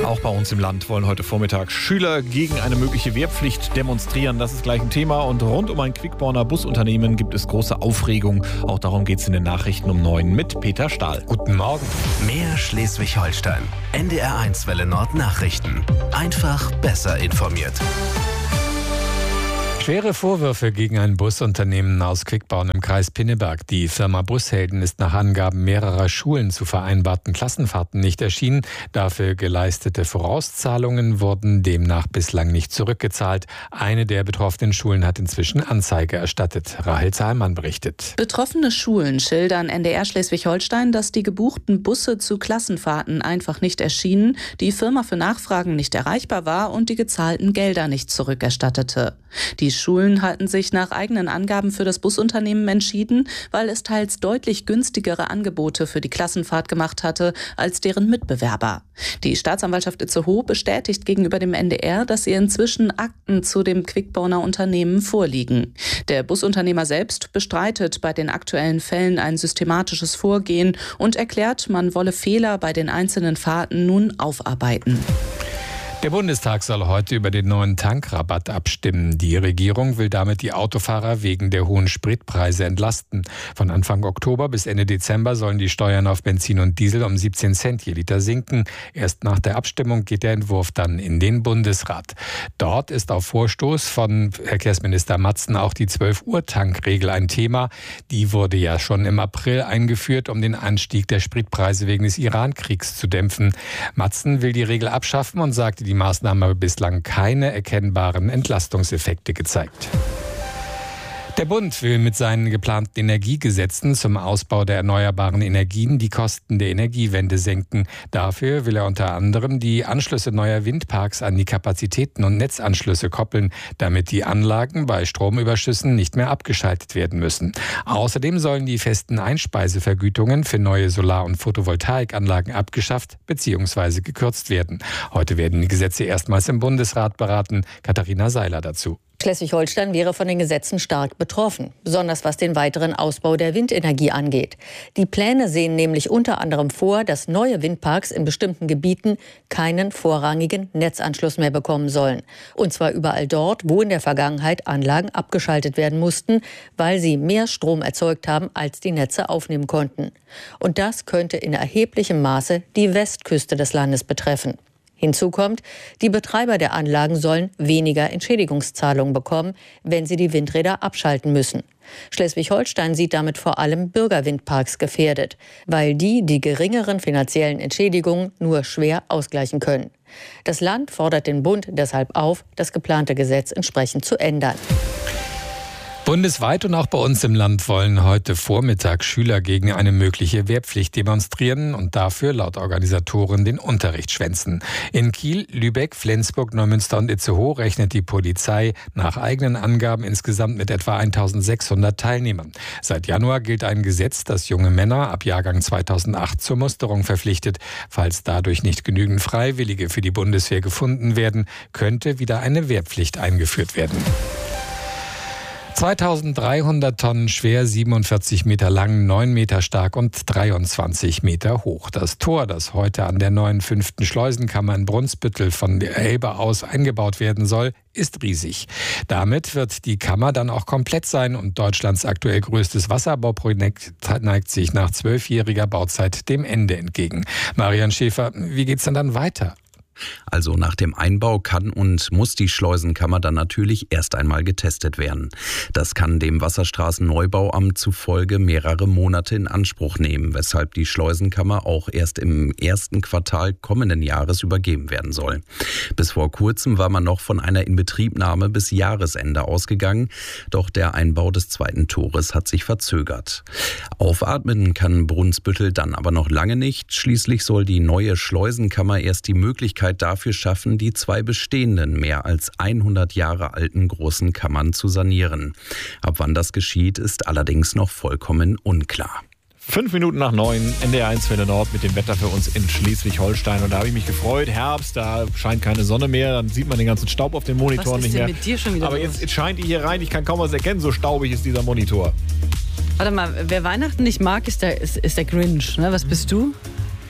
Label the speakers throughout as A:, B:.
A: Auch bei uns im Land wollen heute Vormittag Schüler gegen eine mögliche Wehrpflicht demonstrieren. Das ist gleich ein Thema. Und rund um ein Quickborner Busunternehmen gibt es große Aufregung. Auch darum geht es in den Nachrichten um 9 mit Peter Stahl.
B: Guten Morgen.
C: Mehr Schleswig-Holstein. NDR1 Welle Nord Nachrichten. Einfach besser informiert.
B: Schwere Vorwürfe gegen ein Busunternehmen aus Quickborn im Kreis Pinneberg. Die Firma Bushelden ist nach Angaben mehrerer Schulen zu vereinbarten Klassenfahrten nicht erschienen. Dafür geleistete Vorauszahlungen wurden demnach bislang nicht zurückgezahlt. Eine der betroffenen Schulen hat inzwischen Anzeige erstattet. Rahel Zahlmann berichtet.
D: Betroffene Schulen schildern NDR Schleswig-Holstein, dass die gebuchten Busse zu Klassenfahrten einfach nicht erschienen, die Firma für Nachfragen nicht erreichbar war und die gezahlten Gelder nicht zurückerstattete. Die Schulen hatten sich nach eigenen Angaben für das Busunternehmen entschieden, weil es teils deutlich günstigere Angebote für die Klassenfahrt gemacht hatte als deren Mitbewerber. Die Staatsanwaltschaft Itzehoe bestätigt gegenüber dem NDR, dass ihr inzwischen Akten zu dem Quickborner Unternehmen vorliegen. Der Busunternehmer selbst bestreitet bei den aktuellen Fällen ein systematisches Vorgehen und erklärt, man wolle Fehler bei den einzelnen Fahrten nun aufarbeiten.
B: Der Bundestag soll heute über den neuen Tankrabatt abstimmen. Die Regierung will damit die Autofahrer wegen der hohen Spritpreise entlasten. Von Anfang Oktober bis Ende Dezember sollen die Steuern auf Benzin und Diesel um 17 Cent je Liter sinken. Erst nach der Abstimmung geht der Entwurf dann in den Bundesrat. Dort ist auf Vorstoß von Verkehrsminister Matzen auch die 12-Uhr-Tankregel ein Thema. Die wurde ja schon im April eingeführt, um den Anstieg der Spritpreise wegen des Iran-Kriegs zu dämpfen. Matzen will die Regel abschaffen und sagte, die Maßnahme habe bislang keine erkennbaren Entlastungseffekte gezeigt. Der Bund will mit seinen geplanten Energiegesetzen zum Ausbau der erneuerbaren Energien die Kosten der Energiewende senken. Dafür will er unter anderem die Anschlüsse neuer Windparks an die Kapazitäten und Netzanschlüsse koppeln, damit die Anlagen bei Stromüberschüssen nicht mehr abgeschaltet werden müssen. Außerdem sollen die festen Einspeisevergütungen für neue Solar- und Photovoltaikanlagen abgeschafft bzw. gekürzt werden. Heute werden die Gesetze erstmals im Bundesrat beraten. Katharina Seiler dazu.
E: Schleswig-Holstein wäre von den Gesetzen stark betroffen, besonders was den weiteren Ausbau der Windenergie angeht. Die Pläne sehen nämlich unter anderem vor, dass neue Windparks in bestimmten Gebieten keinen vorrangigen Netzanschluss mehr bekommen sollen. Und zwar überall dort, wo in der Vergangenheit Anlagen abgeschaltet werden mussten, weil sie mehr Strom erzeugt haben, als die Netze aufnehmen konnten. Und das könnte in erheblichem Maße die Westküste des Landes betreffen. Hinzu kommt, die Betreiber der Anlagen sollen weniger Entschädigungszahlungen bekommen, wenn sie die Windräder abschalten müssen. Schleswig-Holstein sieht damit vor allem Bürgerwindparks gefährdet, weil die geringeren finanziellen Entschädigungen nur schwer ausgleichen können. Das Land fordert den Bund deshalb auf, das geplante Gesetz entsprechend zu ändern.
B: Bundesweit und auch bei uns im Land wollen heute Vormittag Schüler gegen eine mögliche Wehrpflicht demonstrieren und dafür laut Organisatoren den Unterricht schwänzen. In Kiel, Lübeck, Flensburg, Neumünster und Itzehoe rechnet die Polizei nach eigenen Angaben insgesamt mit etwa 1600 Teilnehmern. Seit Januar gilt ein Gesetz, das junge Männer ab Jahrgang 2008 zur Musterung verpflichtet. Falls dadurch nicht genügend Freiwillige für die Bundeswehr gefunden werden, könnte wieder eine Wehrpflicht eingeführt werden. 2300 Tonnen schwer, 47 Meter lang, 9 Meter stark und 23 Meter hoch. Das Tor, das heute an der neuen 5. Schleusenkammer in Brunsbüttel von der Elbe aus eingebaut werden soll, ist riesig. Damit wird die Kammer dann auch komplett sein und Deutschlands aktuell größtes Wasserbauprojekt neigt sich nach 12-jähriger Bauzeit dem Ende entgegen. Marian Schäfer, wie geht's denn dann weiter?
F: Also nach dem Einbau kann und muss die Schleusenkammer dann natürlich erst einmal getestet werden. Das kann dem Wasserstraßenneubauamt zufolge mehrere Monate in Anspruch nehmen, weshalb die Schleusenkammer auch erst im ersten Quartal kommenden Jahres übergeben werden soll. Bis vor kurzem war man noch von einer Inbetriebnahme bis Jahresende ausgegangen, doch der Einbau des zweiten Tores hat sich verzögert. Aufatmen kann Brunsbüttel dann aber noch lange nicht. Schließlich soll die neue Schleusenkammer erst die Möglichkeit dafür schaffen, die 2 bestehenden, mehr als 100 Jahre alten großen Kammern zu sanieren. Ab wann das geschieht, ist allerdings noch vollkommen unklar.
A: 5 Minuten nach 9, NDR1 Welle Nord mit dem Wetter für uns in Schleswig-Holstein. Und da habe ich mich gefreut. Herbst, da scheint keine Sonne mehr. Dann sieht man den ganzen Staub auf den Monitoren nicht mehr.
D: Was ist denn mit dir schon wieder
A: Aber
D: los?
A: jetzt scheint ihr hier rein. Ich kann kaum was erkennen, so staubig ist dieser Monitor.
G: Warte mal, wer Weihnachten nicht mag, ist der Grinch. Ne? Was bist du?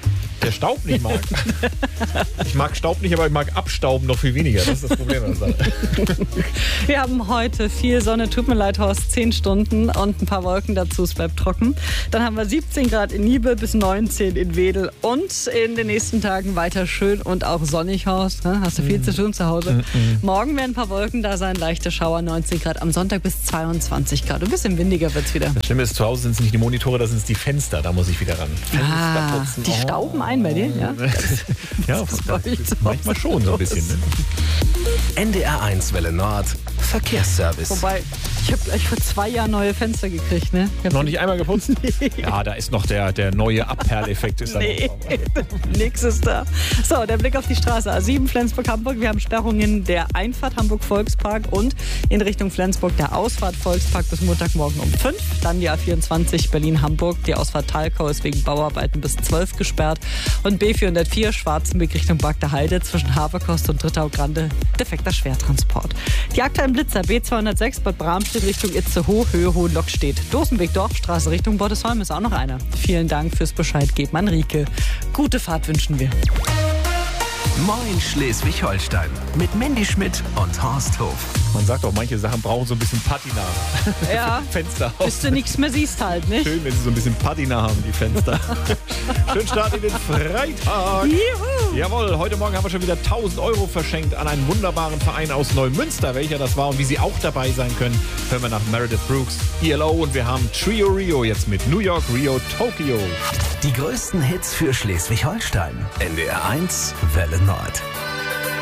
A: der Staub nicht mag. Ich mag Staub nicht, aber ich mag Abstauben noch viel weniger. Das ist das Problem.
G: Wir haben heute viel Sonne, tut mir leid, Horst, 10 Stunden und ein paar Wolken dazu, es bleibt trocken. Dann haben wir 17 Grad in Niebel bis 19 in Wedel und in den nächsten Tagen weiter schön und auch sonnig, Horst. Hast du viel zu tun zu Hause. Morgen werden ein paar Wolken da sein, leichte Schauer, 19 Grad, am Sonntag bis 22 Grad. Ein bisschen windiger wird es wieder.
A: Das Schlimme ist, zu Hause sind es nicht die Monitore, das sind die Fenster, da muss ich wieder ran.
G: Die stauben ein bei dir, ja?
A: Ja, manchmal schon so ein bisschen. Ne?
C: NDR1 Welle Nord, Verkehrsservice.
G: Wobei, ich habe gleich vor 2 Jahren neue Fenster gekriegt, ne?
A: Noch nicht einmal geputzt? Nee. Ja, da ist noch der neue Abperleffekt.
G: Nee, nix ist da. So, der Blick auf die Straße A7 Flensburg-Hamburg. Wir haben Sperrungen der Einfahrt Hamburg-Volkspark und in Richtung Flensburg der Ausfahrt Volkspark bis Montagmorgen um 5. Dann die A24 Berlin-Hamburg. Die Ausfahrt Talkau ist wegen Bauarbeiten bis 12 gesperrt. Und B404 Schwarzenbeck Richtung Bad der Heide zwischen Haverkost und Drittau-Grande defekter Schwertransport. Die aktuellen Blitzer B206 Bad Bramstedt Richtung Itzehoe, Höhe Hohenlock-Stedt. Dosenweg-Dorfstraße Richtung Bottesholm ist auch noch einer. Vielen Dank fürs Bescheid geben an Rieke. Gute Fahrt wünschen wir.
C: Moin Schleswig-Holstein mit Mandy Schmidt und Horst Hof.
A: Man sagt auch, manche Sachen brauchen so ein bisschen Patina.
G: Ja,
A: Fenster.
G: bis du nichts mehr siehst halt, nicht?
A: Schön, wenn sie so ein bisschen Patina haben, die Fenster. Schönen Start in den Freitag.
G: Juhu.
A: Jawohl, heute Morgen haben wir schon wieder 1.000 Euro verschenkt an einen wunderbaren Verein aus Neumünster. Welcher das war und wie sie auch dabei sein können, hören wir nach Meredith Brooks, ELO, und wir haben Trio Rio jetzt mit New York, Rio, Tokio.
C: Die größten Hits für Schleswig-Holstein. NDR1 Welle Nord.